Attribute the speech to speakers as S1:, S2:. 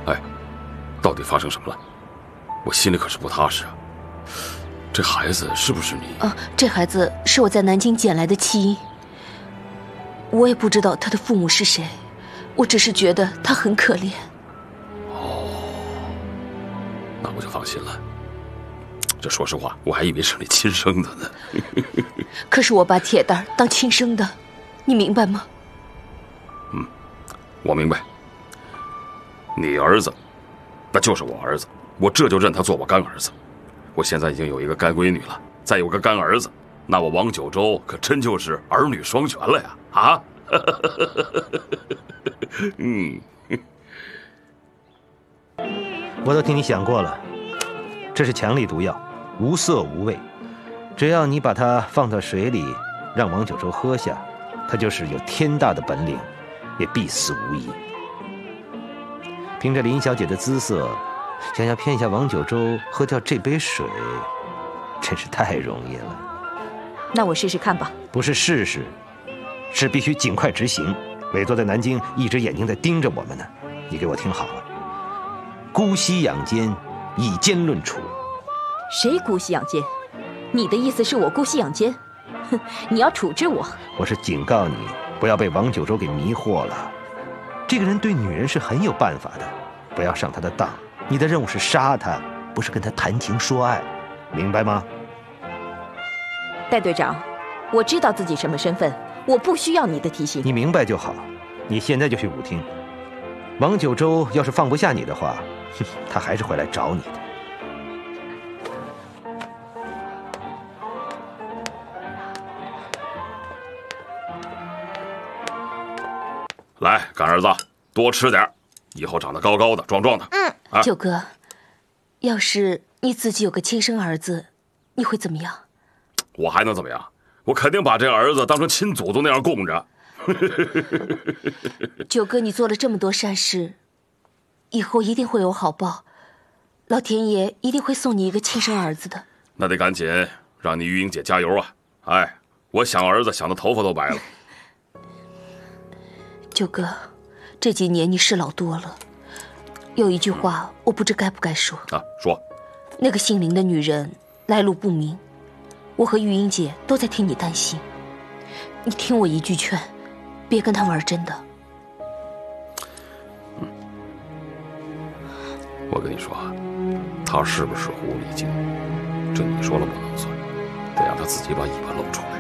S1: 哎，到底发生什么了？我心里可是不踏实啊。这孩子是不是你？
S2: 这孩子是我在南京捡来的弃婴，我也不知道他的父母是谁，我只是觉得他很可怜。
S1: 那我就放心了。这说实话，我还以为是你亲生的呢。
S2: 可是我把铁蛋当亲生的，你明白吗？
S1: 我明白。你儿子，那就是我儿子，我这就认他做我干儿子。我现在已经有一个干闺女了，再有个干儿子，那我王九州可真就是儿女双全了呀！啊，
S3: 我都替你想过了，这是强力毒药，无色无味，只要你把它放到水里，让王九州喝下，他就是有天大的本领，也必死无疑。凭着林小姐的姿色，想要骗下王九州喝掉这杯水，真是太容易了。
S4: 那我试试看吧。
S3: 不是试试，是必须尽快执行。委座在南京，一只眼睛在盯着我们呢。你给我听好了，姑息养奸，以奸论处。
S4: 谁姑息养奸？你的意思是我姑息养奸？哼，你要处置我。
S3: 我是警告你，不要被王九州给迷惑了。这个人对女人是很有办法的，不要上他的当。你的任务是杀他，不是跟他谈情说爱，明白吗？
S4: 戴队长，我知道自己什么身份，我不需要你的提醒。
S3: 你明白就好。你现在就去舞厅。王九州要是放不下你的话，他还是会来找你的。
S1: 来，干儿子，多吃点，以后长得高高的、壮壮的。
S2: 九哥，要是你自己有个亲生儿子，你会怎么样？
S1: 我还能怎么样？我肯定把这儿子当成亲祖宗那样供着。
S2: 九哥，你做了这么多善事，以后一定会有好报，老天爷一定会送你一个亲生儿子的。
S1: 那得赶紧让你玉英姐加油啊！哎，我想儿子想的头发都白了。
S2: 九哥，这几年你事老多了，有一句话我不知该不该说
S1: 啊，说。
S2: 那个姓林的女人来路不明，我和玉英姐都在替你担心。你听我一句劝，别跟她玩真的。
S1: 我跟你说啊，她是不是狐狸精，这你说了不能算，得让她自己把尾巴露出来。